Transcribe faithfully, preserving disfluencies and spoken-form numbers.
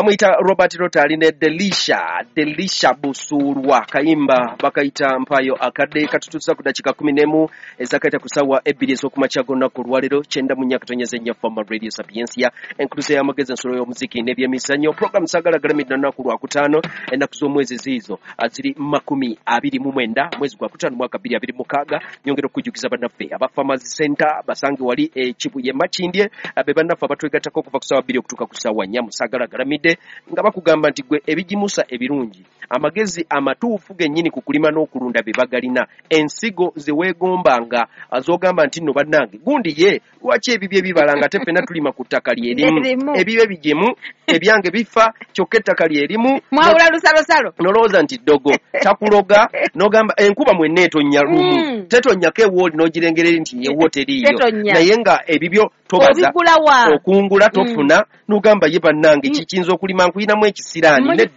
bamuyita Robert Rotary ne Delisha Delisha Busurwa kayimba bakaita mpayo akadde katutuza ku dakika kumi n'emu ezakaita kusawa ebbiri ez'okumakya gonna ku lwaliro kyenda mu nnyaka tonyeze nnya Fama Radio Sapiensia enkuluze y'amagezi ensolo y'omuziki n'ebyemizannyo program sagala galamidde nnaku lwakutaano ennaku z'omwezi ziizo ziri makumi abiri mu mwenda mwezi gwa kutaano mwaka bbiri abiri mukaaga nyongera okujukiza bannaffe aba Farmers Center basange wali ekibuye Makindye be bannaffe abatwegattako okuva ku sawa bbiri okutuuka ku sawa nnya musagala galamidde nga bakugamba nti gwe ebigimusa ebirungi amagezi amatuufu gennyini ku kulima n'okulunda be bagalina ensigo ze weegombanga azogamba nti nno bannange gundi ye lwaki ebibye bibalanga te ffenna tulima ku ttaka lyerimu ebibe bigimu ebyange bifa kyokka ettaka lyerimu mwawula lusalosalo nolowooza nti ddogo takuloga n'ogamba enkuba mwenna etonnya lumu mm. tetonnyako ewooli n'ogirengereri nti yewo teriiyo naye nga ebibyo tobaza okungula tofuna mm. n'ogamba ye bannange kikiyinza okulima nkuyinamu ekisiraani